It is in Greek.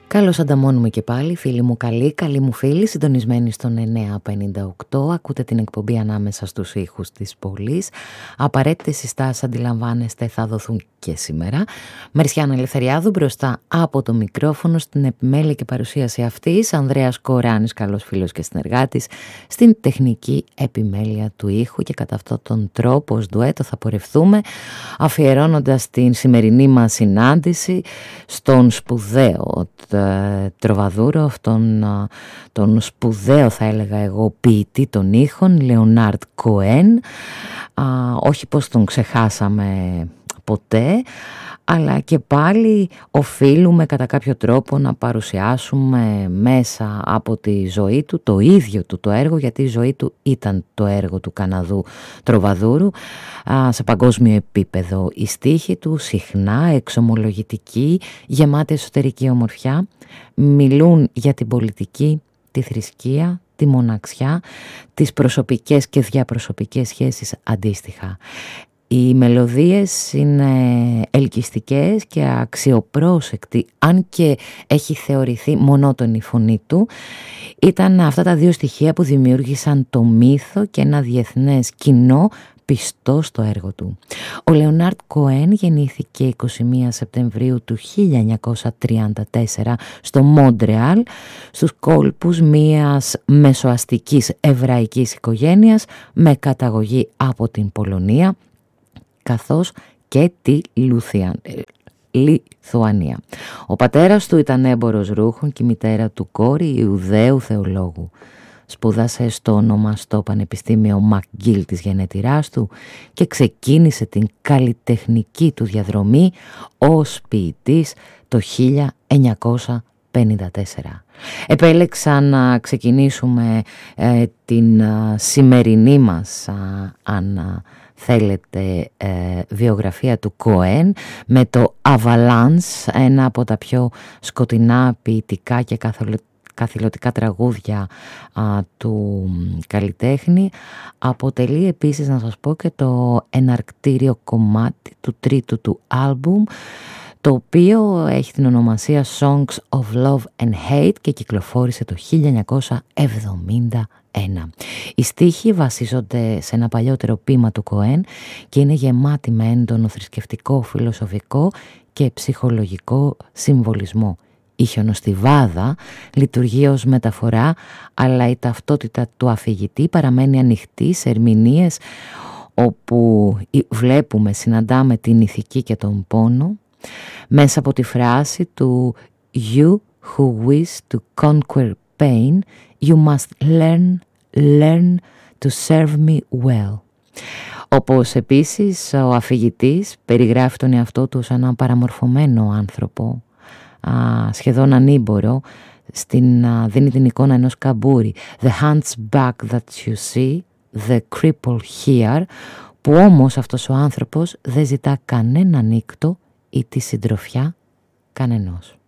Καλώς ανταμώνουμε και πάλι, φίλοι μου καλοί μου φίλοι, συντονισμένοι στον 958. Ακούτε την εκπομπή Ανάμεσα στους ήχους της πόλης. Απαραίτητες συστάσεις, αντιλαμβάνεστε, θα δοθούν και σήμερα. Μερισιάνα Ελευθεριάδου μπροστά από το μικρόφωνο, στην επιμέλεια και παρουσίαση αυτής. Ανδρέας Κοράνης, καλός φίλος και συνεργάτης, στην τεχνική επιμέλεια του ήχου, και κατά αυτόν τον τρόπο ως ντουέτο θα πορευθούμε, αφιερώνοντας την σημερινή μας συνάντηση στον σπουδαίο τροβαδούρο, αυτόν τον σπουδαίο, θα έλεγα εγώ, ποιητή των ήχων, Λεωνάρντ Κοέν. Όχι πως τον ξεχάσαμε ποτέ, αλλά και πάλι οφείλουμε κατά κάποιο τρόπο να παρουσιάσουμε μέσα από τη ζωή του το ίδιο του το έργο, γιατί η ζωή του ήταν το έργο του Καναδού τροβαδούρου. Σε παγκόσμιο επίπεδο οι στίχοι του, συχνά εξομολογητικοί, γεμάτοι εσωτερική ομορφιά, μιλούν για την πολιτική, τη θρησκεία, τη μοναξιά, τις προσωπικές και διαπροσωπικές σχέσεις αντίστοιχα. Οι μελωδίες είναι ελκυστικές και αξιοπρόσεκτοι, αν και έχει θεωρηθεί μονότονη η φωνή του. Ήταν αυτά τα δύο στοιχεία που δημιούργησαν το μύθο και ένα διεθνές κοινό πιστό στο έργο του. Ο Λεωνάρντ Κοέν γεννήθηκε 21 Σεπτεμβρίου του 1934 στο Μόντρεαλ, στους κόλπους μιας μεσοαστικής εβραϊκής οικογένειας με καταγωγή από την Πολωνία καθώς και τη Λιθουανία. Ο πατέρας του ήταν έμπορος ρούχων και η μητέρα του κόρη Ιουδαίου θεολόγου. Σπούδασε στο ονομαστό Πανεπιστήμιο Μακγκίλ της γενετηράς του και ξεκίνησε την καλλιτεχνική του διαδρομή ως ποιητής το 1954. Επέλεξα να ξεκινήσουμε την σημερινή μας, αν θέλετε, βιογραφία του Κοέν με το Avalanche, ένα από τα πιο σκοτεινά ποιητικά και καθηλωτικά τραγούδια του καλλιτέχνη. Αποτελεί επίσης, να σας πω, και το εναρκτήριο κομμάτι του τρίτου του άλμπουμ, το οποίο έχει την ονομασία Songs of Love and Hate και κυκλοφόρησε το 1971. Οι στίχοι βασίζονται σε ένα παλιότερο ποίημα του Κοέν και είναι γεμάτοι με έντονο θρησκευτικό, φιλοσοφικό και ψυχολογικό συμβολισμό. Η χιονοστιβάδα λειτουργεί ως μεταφορά, αλλά η ταυτότητα του αφηγητή παραμένει ανοιχτή σε ερμηνείες, όπου βλέπουμε, συναντάμε την ηθική και τον πόνο μέσα από τη φράση του «You who wish to conquer pain, you must learn to serve me well». Όπως επίσης ο αφηγητής περιγράφει τον εαυτό του σαν έναν παραμορφωμένο άνθρωπο, σχεδόν ανήμπορο, δίνει την εικόνα ενός καμπούρι, «The hunchback that you see, the cripple here», που όμως αυτός ο άνθρωπος δεν ζητά κανένα νύκτο ή τη συντροφιά κανενός.